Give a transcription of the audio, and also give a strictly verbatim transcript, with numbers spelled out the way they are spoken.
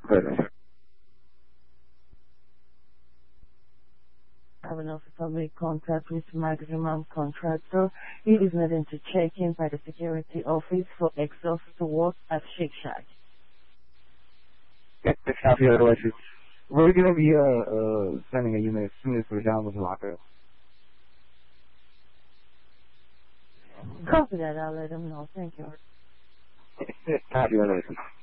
Good, sir. I will also probably contact with maximum contractor. He is needing to check in by the security office for exhaust to work at Shake Shack. Yeah, it's copy of the license. We're going to be uh, uh, sending a unit as soon as we're done with the locker. Copy that. I'll let him know. Thank you. Copy of the license.